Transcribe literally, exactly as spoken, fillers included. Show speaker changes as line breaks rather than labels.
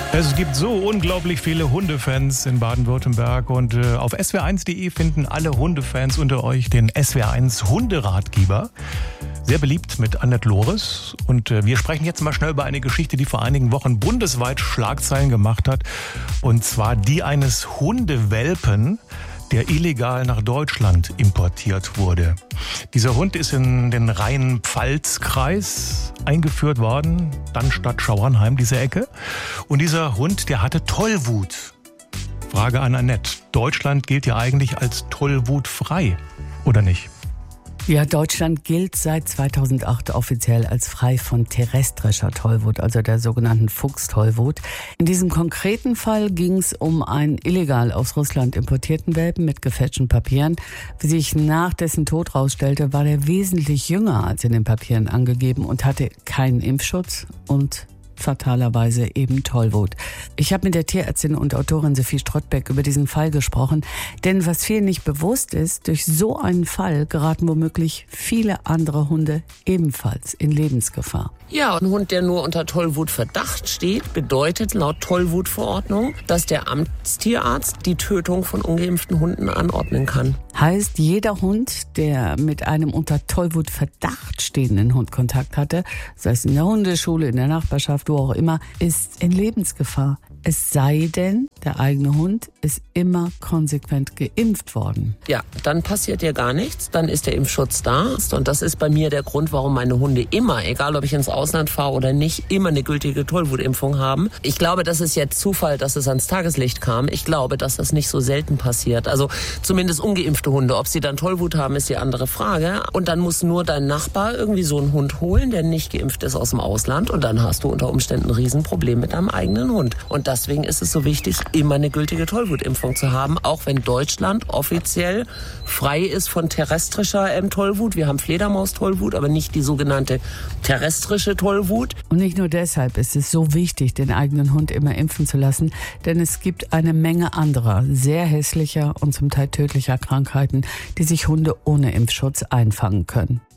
Es gibt so unglaublich viele Hundefans in Baden-Württemberg und äh, auf S W R eins punkt de finden alle Hundefans unter euch den S W R eins Hunderatgeber. Sehr beliebt mit Annette Loris. Und äh, wir sprechen jetzt mal schnell über eine Geschichte, die vor einigen Wochen bundesweit Schlagzeilen gemacht hat. Und zwar die eines Hundewelpen, der illegal nach Deutschland importiert wurde. Dieser Hund ist in den Rhein-Pfalz-Kreis eingeführt worden, dann Stadt Schauernheim, diese Ecke. Und dieser Hund, der hatte Tollwut. Frage an Annette. Deutschland gilt ja eigentlich als tollwutfrei, oder nicht?
Ja, Deutschland gilt seit zweitausendacht offiziell als frei von terrestrischer Tollwut, also der sogenannten Fuchstollwut. In diesem konkreten Fall ging es um einen illegal aus Russland importierten Welpen mit gefälschten Papieren. Wie sich nach dessen Tod rausstellte, war der wesentlich jünger als in den Papieren angegeben und hatte keinen Impfschutz und fatalerweise eben Tollwut. Ich habe mit der Tierärztin und Autorin Sophie Strottbeck über diesen Fall gesprochen, denn was vielen nicht bewusst ist, durch so einen Fall geraten womöglich viele andere Hunde ebenfalls in Lebensgefahr.
Ja, ein Hund, der nur unter Tollwutverdacht steht, bedeutet laut Tollwutverordnung, dass der Amtstierarzt die Tötung von ungeimpften Hunden anordnen kann.
Heißt, jeder Hund, der mit einem unter Tollwutverdacht stehenden Hund Kontakt hatte, sei es in der Hundeschule, in der Nachbarschaft, wo auch immer, ist in Lebensgefahr. Es sei denn, der eigene Hund ist immer konsequent geimpft worden.
Ja, dann passiert ja gar nichts, dann ist der Impfschutz da. Und das ist bei mir der Grund, warum meine Hunde immer, egal ob ich ins Ausland fahre oder nicht, immer eine gültige Tollwutimpfung haben. Ich glaube, das ist jetzt Zufall, dass es ans Tageslicht kam. Ich glaube, dass das nicht so selten passiert. Also zumindest ungeimpfte Hunde. Ob sie dann Tollwut haben, ist die andere Frage. Und dann muss nur dein Nachbar irgendwie so einen Hund holen, der nicht geimpft ist aus dem Ausland. Und dann hast du unter Umständen ein Riesenproblem mit deinem eigenen Hund. Und deswegen ist es so wichtig, immer eine gültige Tollwutimpfung zu haben, auch wenn Deutschland offiziell frei ist von terrestrischer ähm, Tollwut. Wir haben Fledermaus-Tollwut, aber nicht die sogenannte terrestrische Tollwut.
Und nicht nur deshalb ist es so wichtig, den eigenen Hund immer impfen zu lassen, denn es gibt eine Menge anderer, sehr hässlicher und zum Teil tödlicher Krankheiten, die sich Hunde ohne Impfschutz einfangen können.